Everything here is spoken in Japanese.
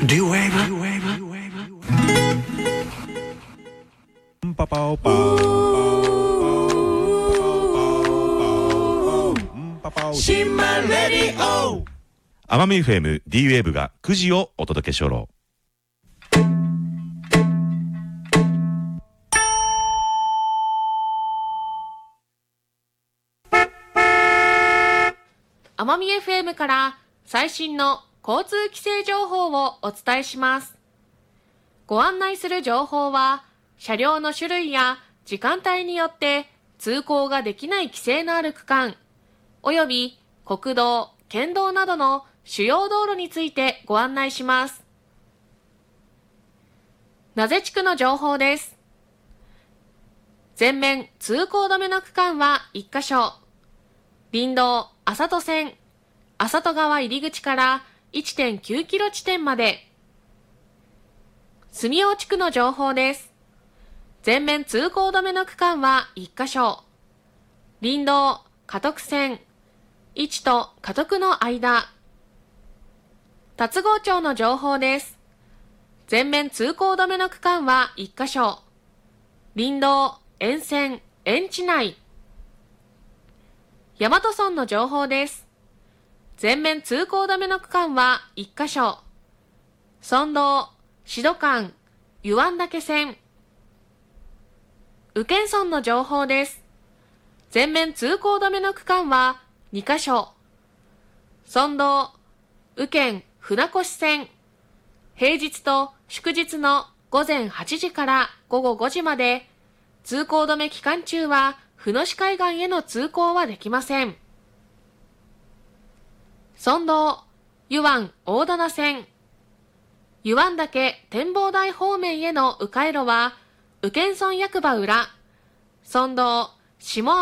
パパオパオシンマレディオ奄美 FM D-Wave が9時をお届けしょろ。 奄美 FM から最新の交通規制情報をお伝えします。ご案内する情報は、車両の種類や時間帯によって通行ができない規制のある区間、および国道、県道などの主要道路についてご案内します。名瀬地区の情報です。全面通行止めの区間は1カ所。林道麻戸線、麻戸川入口から 1.9 キロ地点まで。住尾地区の情報です。全面通行止めの区間は1カ所。林道嘉徳線、市と嘉徳の間。龍郷町の情報です。全面通行止めの区間は1カ所。林道沿線、園地内。大和村の情報です。全面通行止めの区間は1カ所。村道、志度間、湯湾岳線。宇検村の情報です。全面通行止めの区間は2カ所。村道、宇検船越線。平日と祝日の午前8時から午後5時まで、通行止め期間中は船越海岸への通行はできません。村道、湯湾大棚線。湯湾岳展望台方面への迂回路は、宇検村役場裏、村道、下